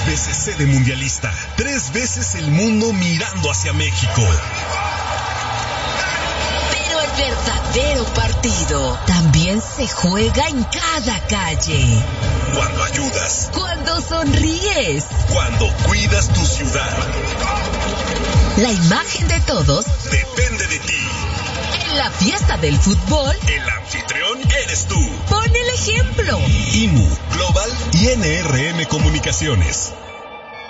veces sede mundialista, 3 veces el mundo mirando hacia México. Pero el verdadero partido también se juega en cada calle. Cuando ayudas. Cuando sonríes. Cuando cuidas tu ciudad. La imagen de todos depende de ti. En la fiesta del fútbol, el anfitrión eres tú. Pon el ejemplo. IMU, Global y NRM Comunicaciones.